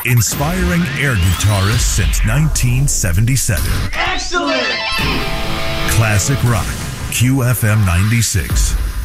Inspiring air guitarists since 1977. Excellent! Classic rock, QFM 96.